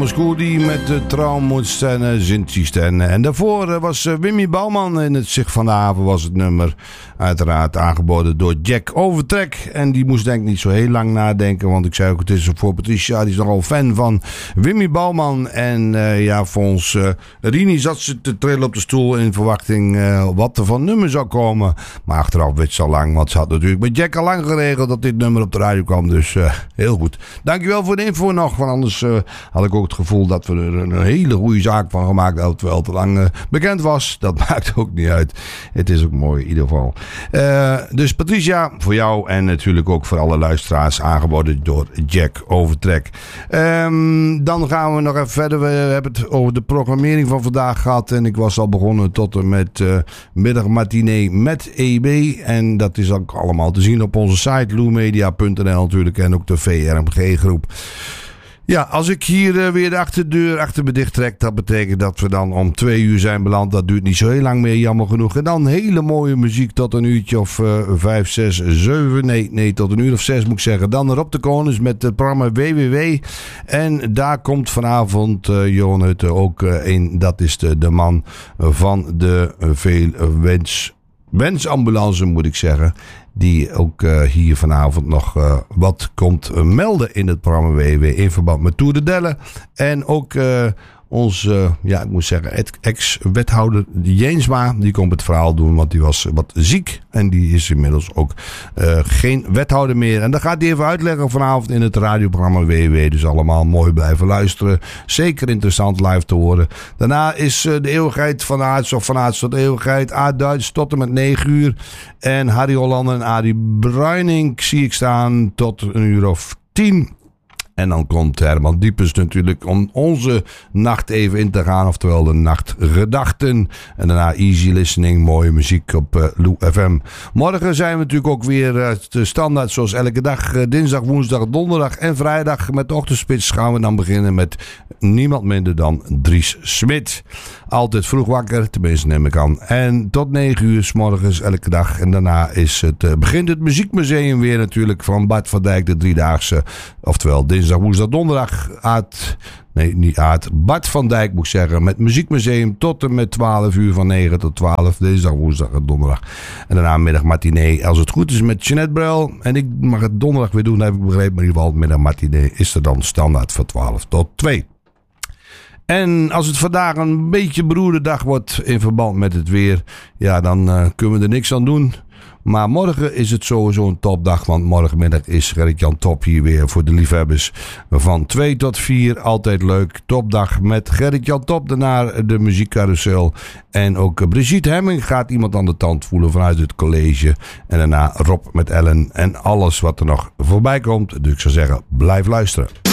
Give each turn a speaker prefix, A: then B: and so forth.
A: Scoody met de Traummoedst en Zintjiesten. En daarvoor was Wimmy Bouwman in het Zicht van de Haven was het nummer. Uiteraard aangeboden door Jack Overtrek. En die moest denk ik niet zo heel lang nadenken. Want ik zei ook, het is voor Patricia. Die is nogal fan van Wimmy Bouwman. En ja, voor ons Rini zat ze te trillen op de stoel in verwachting wat er van nummer zou komen. Maar achteraf werd ze al lang. Want ze had natuurlijk met Jack al lang geregeld dat dit nummer op de radio kwam. Dus heel goed. Dankjewel voor de info nog. Want anders had ik ook het gevoel dat we er een hele goede zaak van gemaakt hadden. Terwijl het te lang bekend was. Dat maakt ook niet uit. Het is ook mooi in ieder geval. Dus Patricia, voor jou en natuurlijk ook voor alle luisteraars aangeboden door Jack Overtrek. Dan gaan we nog even verder. We hebben het over de programmering van vandaag gehad. En ik was al begonnen tot en met middagmatinee met EB. En dat is ook allemaal te zien op onze site loemedia.nl natuurlijk. En ook de VRMG groep. Ja, als ik hier weer de achterdeur achter me dicht trek, dat betekent dat we dan om 2 uur zijn beland. Dat duurt niet zo heel lang meer, jammer genoeg. En dan hele mooie muziek tot een uurtje of 5, 6, 7. Nee, tot een uur of 6 moet ik zeggen. Dan Rob de Konings met het programma WWW. En daar komt vanavond Johan Hutte ook in. Dat is de man van de wensambulance, moet ik zeggen. Die ook hier vanavond nog wat komt melden in het programma WW in verband met Tour de Delle. En ook onze, ik moet zeggen, ex-wethouder Jeensma. Die komt het verhaal doen, want die was wat ziek. En die is inmiddels ook geen wethouder meer. En dat gaat hij even uitleggen vanavond in het radioprogramma WW. Dus allemaal mooi blijven luisteren. Zeker interessant live te horen. Daarna is de eeuwigheid van Aarts of van Aarts tot eeuwigheid. Aard-Duits tot en met 9 uur. En Harry Hollander en Arie Bruining zie ik staan tot een uur of 10. En dan komt Herman Diepers natuurlijk om onze nacht even in te gaan. Oftewel de nachtgedachten. En daarna easy listening, mooie muziek op Lou FM. Morgen zijn we natuurlijk ook weer standaard zoals elke dag. Dinsdag, woensdag, donderdag en vrijdag. Met de ochtendspits gaan we dan beginnen met niemand minder dan Dries Smit. Altijd vroeg wakker, tenminste neem ik aan. En tot 9 uur 's morgens elke dag. En daarna begint het Muziekmuseum weer natuurlijk van Bart van Dijk, de driedaagse. Oftewel dinsdag, woensdag, donderdag. Bart van Dijk moet ik zeggen. Met Muziekmuseum tot en met 12 uur van 9 tot 12. Dinsdag, woensdag en donderdag. En daarna middagmatinee. Als het goed is met Jeanette Bruil. En ik mag het donderdag weer doen, heb ik begrepen. Maar in ieder geval middagmatinee is er dan standaard van 12 tot 2. En als het vandaag een beetje beroerde dag wordt in verband met het weer. Ja, dan kunnen we er niks aan doen. Maar morgen is het sowieso een topdag. Want morgenmiddag is Gerrit-Jan Top hier weer voor de liefhebbers. Van 2 tot 4. Altijd leuk. Topdag met Gerrit-Jan Top. Daarna de muziekcarousel. En ook Brigitte Hemming gaat iemand aan de tand voelen vanuit het college. En daarna Rob met Ellen. En alles wat er nog voorbij komt. Dus ik zou zeggen, blijf luisteren.